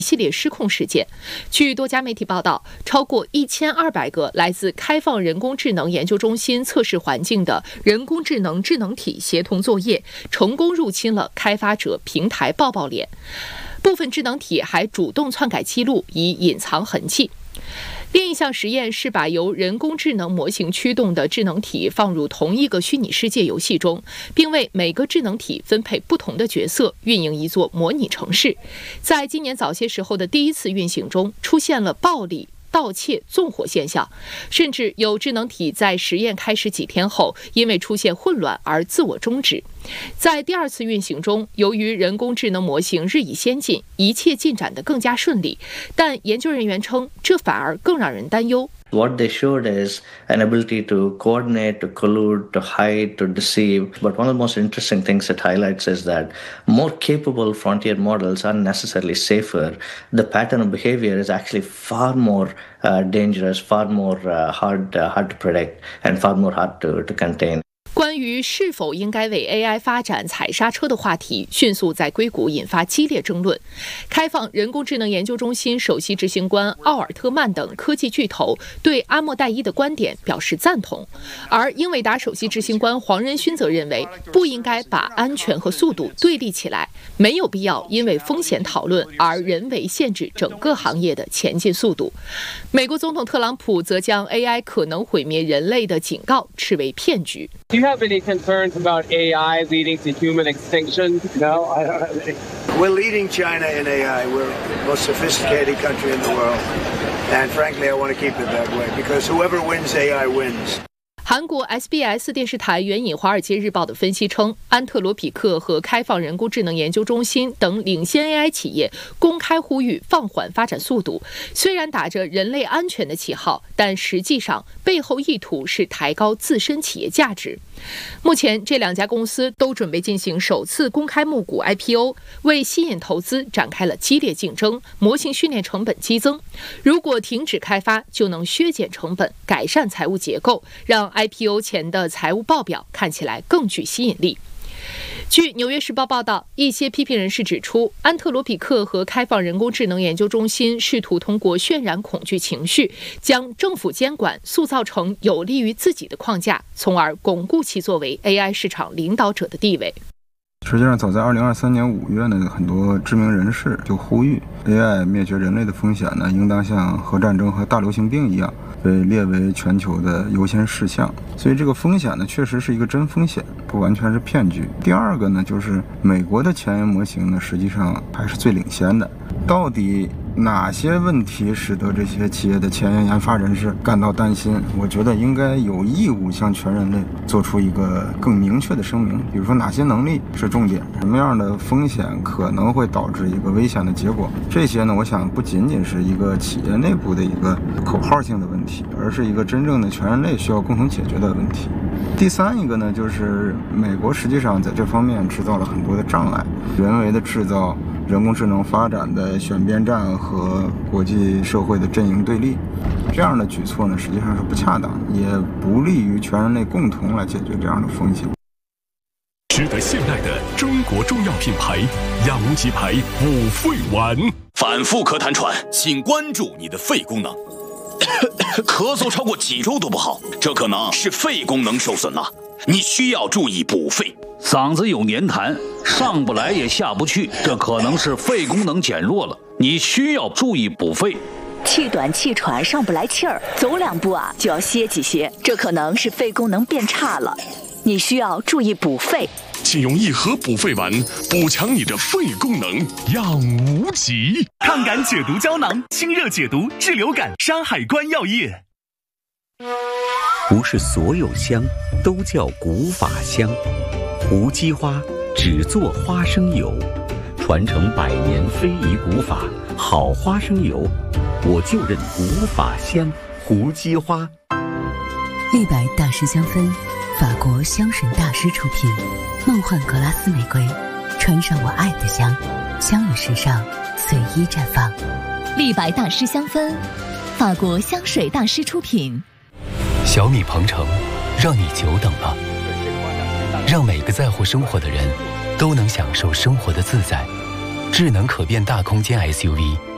系列失控事件。据多家媒体报道，超过1200个来自开放人工智能研究中心测试环境的人工智能智能体协同作业，成功入侵了开发者平台抱抱脸。部分智能体还主动篡改记录，以隐藏痕迹。另一项实验是把由人工智能模型驱动的智能体放入同一个虚拟世界游戏中，并为每个智能体分配不同的角色，运营一座模拟城市。在今年早些时候的第一次运行中，出现了暴力、盗窃、纵火现象，甚至有智能体在实验开始几天后，因为出现混乱而自我终止。在第二次运行中，由于人工智能模型日益先进，一切进展得更加顺利，但研究人员称，这反而更让人担忧。 What they showed is an ability to coordinate, to collude, to hide, to deceive. But one of the most interesting things it highlights is that more capable frontier models aren't necessarily safer. The pattern of behavior is actually far more dangerous, far more hard to predict, and far more hard to contain. 关于是否应该为 AI 发展踩刹车的话题，迅速在硅谷引发激烈争论。开放人工智能研究中心首席执行官奥尔特曼等科技巨头对阿莫代伊的观点表示赞同，而英伟达首席执行官黄仁勋则认为，不应该把安全和速度对立起来，没有必要因为风险讨论而人为限制整个行业的前进速度。美国总统特朗普则将 AI 可能毁灭人类的警告斥为骗局。 Do you have any concerns about AI leading to human extinction? No, I don't have any. We're leading China in AI. We're the most sophisticated country in the world. And frankly, I want to keep it that way because whoever wins AI wins. 韩国 SBS 电视台援引《华尔街日报》的分析称，安特罗匹克和开放人工智能研究中心等领先 AI 企业公开呼吁放缓发展速度，虽然打着人类安全的旗号，但实际上背后意图是抬高自身企业价值。目前，这两家公司都准备进行首次公开募股 IPO， 为吸引投资展开了激烈竞争，模型训练成本激增。如果停止开发，就能削减成本，改善财务结构，让 IPO 前的财务报表看起来更具吸引力。据《纽约时报》报道，一些批评人士指出，安特罗匹克和开放人工智能研究中心试图通过渲染恐惧情绪，将政府监管塑造成有利于自己的框架，从而巩固其作为 AI 市场领导者的地位。 实际上，早在2023年5月呢，很多知名人士就呼吁 AI 灭绝人类的风险呢，应当像核战争和大流行病一样，被列为全球的优先事项。所以这个风险呢，确实是一个真风险，不完全是骗局。第二个呢，就是美国的前沿模型呢，实际上还是最领先的。到底哪些问题使得这些企业的前沿研发人士感到担心？我觉得应该有义务向全人类做出一个更明确的声明，比如说哪些能力是重点，什么样的风险可能会导致一个危险的结果。这些呢，我想不仅仅是一个企业内部的一个口号性的问题，而是一个真正的全人类需要共同解决的问题。第三一个呢，就是美国实际上在这方面制造了很多的障碍，人为的制造人工智能发展的选边站和国际社会的阵营对立，这样的举措呢，实际上是不恰当，也不利于全人类共同来解决这样的风险。 值得信赖的中国中药品牌养无极牌补肺丸， 反复咳痰喘，请关注你的肺功能。咳嗽超过几周都不好，这可能是肺功能受损了，你需要注意补肺。 嗓子有黏痰，上不来也下不去，这可能是肺功能减弱了，你需要注意补肺。 气短气喘，上不来气儿，走两步啊就要歇几歇，这可能是肺功能变差了，你需要注意补肺。 请用一盒补肺丸补强你的肺功能，养无极。 抗感解毒胶囊，清热解毒，治流感。山海关药业。 不是所有香都叫古法香，无机花只做花生油，传承100年非遗古法，好花生油我就认古法香，胡姬花。 立白大师香氛，法国香水大师出品，梦幻格拉斯玫瑰，穿上我爱的香，香与时尚随意绽放。 立白大师香氛，法国香水大师出品。 小米鹏程，让你久等了，让每个在乎生活的人都能享受生活的自在。智能可变大空间 SUV